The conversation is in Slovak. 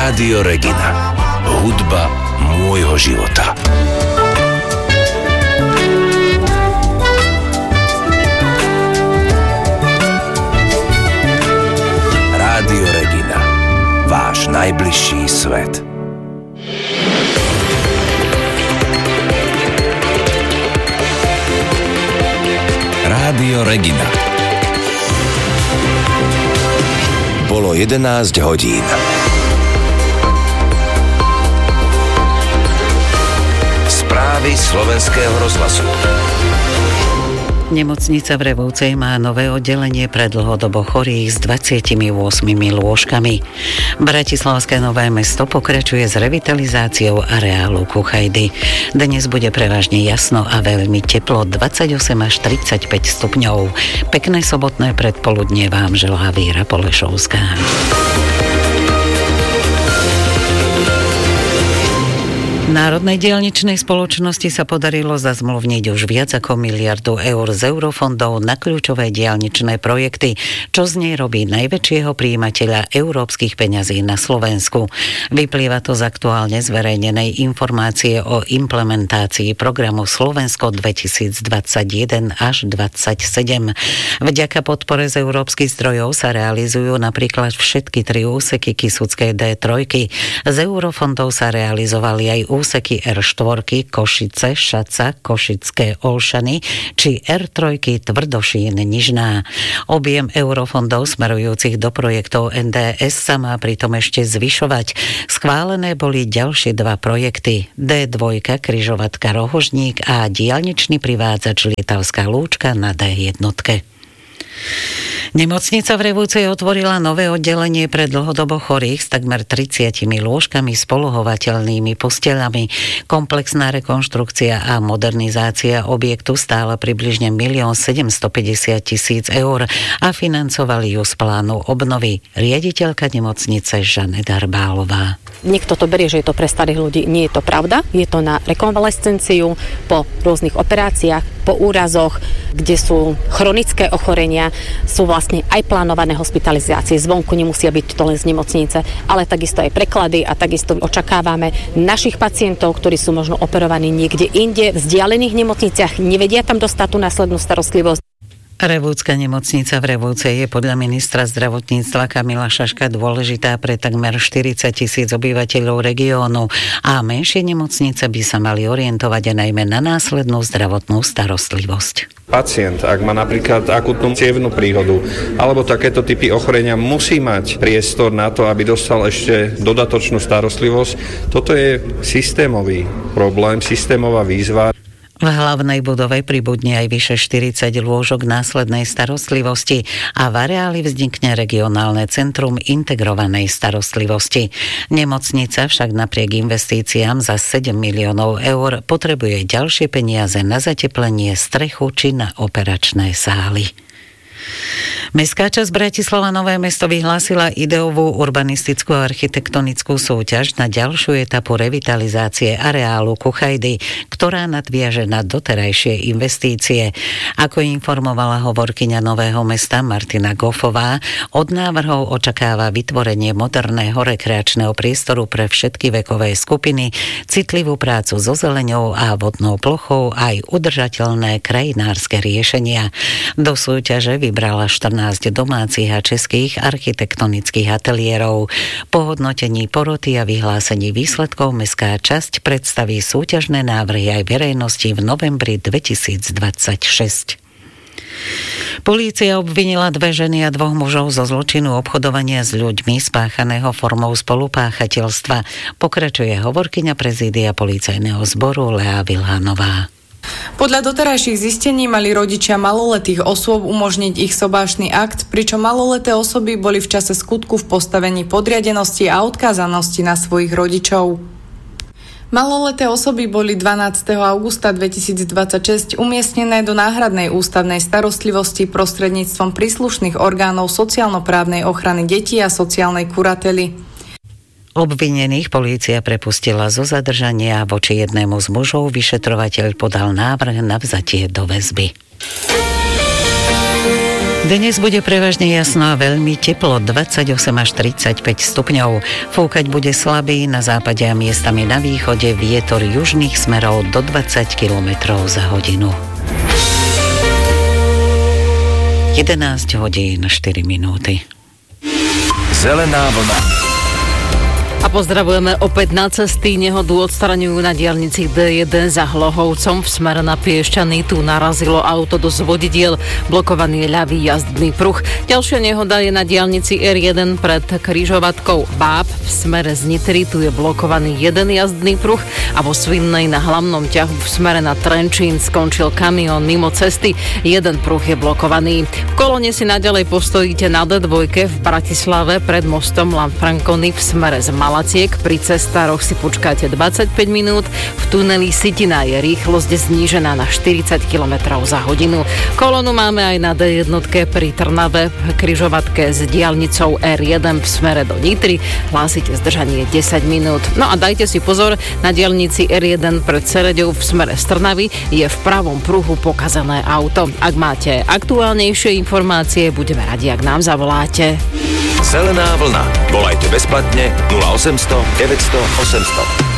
Rádio Regina. Hudba môjho života. Rádio Regina. Váš najbližší svet. Rádio Regina. Bolo 11 hodín. Správy Slovenského rozhlasu. Nemocnica v Revúcej má nové oddelenie pre dlhodobo chorých s 28 lôžkami. Bratislavské Nové Mesto pokračuje s revitalizáciou areálu Kuchajdy. Dnes bude prevažne jasno a veľmi teplo, 28 až 35 stupňov. Pekné sobotné predpoludnie vám želá Víra Polešovská. Národnej diaľničnej spoločnosti sa podarilo zazmluvniť už viac ako 1 miliardu eur z eurofondov na kľúčové diaľničné projekty, čo z nej robí najväčšieho prijímateľa európskych peňazí na Slovensku. Vyplýva to z aktuálne zverejnenej informácie o implementácii programu Slovensko 2021 až 2027. Vďaka podpore z európskych zdrojov sa realizujú napríklad všetky 3 úseky Kysuckej D3. Z eurofondov sa realizovali aj úseky R4, Košice, Šaca, Košické Olšany či R3 Tvrdošín, Nižná. Objem eurofondov smerujúcich do projektov NDS sa má pritom ešte zvyšovať. Schválené boli ďalšie 2 projekty. D2 Križovatka Rohožník a diaľničný privádzač Lietavská Lúčka na D1. Nemocnica v Revúcej otvorila nové oddelenie pre dlhodobo chorých s takmer 30 lôžkami s polohovateľnými posteľami. Komplexná rekonštrukcia a modernizácia objektu stála približne 1 750 000 eur a financovali ju z plánu obnovy riaditeľka nemocnice Žanet Harbálová. Niekto to berie, že je to pre starých ľudí. Nie je to pravda. Je to na rekonvalescenciu po rôznych operáciách, po úrazoch, kde sú chronické ochorenia, sú vlastne aj plánované hospitalizácie. Zvonku nemusia byť to len z nemocnice, ale takisto aj preklady a takisto očakávame našich pacientov, ktorí sú možno operovaní niekde inde, v vzdialených nemocniciach, nevedia tam dostať tú následnú starostlivosť. Revúcka nemocnica v Revúcej je podľa ministra zdravotníctva Kamila Šaška dôležitá pre takmer 40 000 obyvateľov regiónu a menšie nemocnice by sa mali orientovať najmä na následnú zdravotnú starostlivosť. Pacient, ak má napríklad akútnu cievnu príhodu alebo takéto typy ochorenia, musí mať priestor na to, aby dostal ešte dodatočnú starostlivosť. Toto je systémový problém, systémová výzva. V hlavnej budove pribudne aj vyše 40 lôžok následnej starostlivosti a v areáli vznikne regionálne centrum integrovanej starostlivosti. Nemocnica však napriek investíciám za 7 miliónov eur potrebuje ďalšie peniaze na zateplenie, strechu či na operačné sály. Mestská časť Bratislava Nové Mesto vyhlásila ideovú urbanistickú a architektonickú súťaž na ďalšiu etapu revitalizácie areálu Kuchajdy, ktorá nadviaže na doterajšie investície. Ako informovala hovorkyňa Nového Mesta Martina Goffová, od návrhov očakáva vytvorenie moderného rekreačného priestoru pre všetky vekové skupiny, citlivú prácu so zeleňou a vodnou plochou aj udržateľné krajinárske riešenia. Do súťaže vybrala 14 domácich a českých architektonických ateliérov. Po hodnotení poroty a vyhlásení výsledkov mestská časť predstaví súťažné návrhy aj verejnosti v novembri 2026. Polícia obvinila 2 ženy a 2 mužov zo zločinu obchodovania s ľuďmi spáchaného formou spolupáchateľstva. Pokračuje hovorkyňa prezídia policajného zboru Lea Vilhanová. Podľa doterajších zistení mali rodičia maloletých osôb umožniť ich sobášny akt, pričom maloleté osoby boli v čase skutku v postavení podriadenosti a odkázanosti na svojich rodičov. Maloleté osoby boli 12. augusta 2026 umiestnené do náhradnej ústavnej starostlivosti prostredníctvom príslušných orgánov sociálno-právnej ochrany detí a sociálnej kurately. Obvinených polícia prepustila zo zadržania, voči jednému z mužov vyšetrovateľ podal návrh na vzatie do väzby. Dnes bude prevažne jasno a veľmi teplo, 28 až 35 stupňov. Fúkať bude slabý, na západe a miestami na východe vietor južných smerov do 20 km za hodinu. 11 hodín 4 minúty. Zelená vlna. A pozdravujeme opäť na cesty. Nehodu odstraňujú na diaľnici D1 za Hlohovcom v smere na Piešťany. Tu narazilo auto do zvodidiel, blokovaný je ľavý jazdný pruh. Ďalšia nehoda je na diaľnici R1 pred križovatkou Báb v smere z Nitry. Tu je blokovaný jeden jazdný pruh a vo Svinnej na hlavnom ťahu v smere na Trenčín skončil kamión mimo cesty. Jeden pruh je blokovaný. V kolóne si naďalej postojíte na D2 v Bratislave pred mostom Lanfranconi v smere z Malaciek. Pri cestároch si počkáte 25 minút. V tuneli Sitina je rýchlosť znížená na 40 km za hodinu. Kolónu máme aj na D1 pri Trnave v križovatke s diaľnicou R1 v smere do Nitry. Hlásite zdržanie 10 minút. No a dajte si pozor, na diaľnici R1 pred Sereďou v smere z Trnavy je v pravom pruhu pokazané auto. Ak máte aktuálnejšie informácie, budeme radi, ak nám zavoláte. Zelená vlna. Volajte bezplatne 0800 900 800.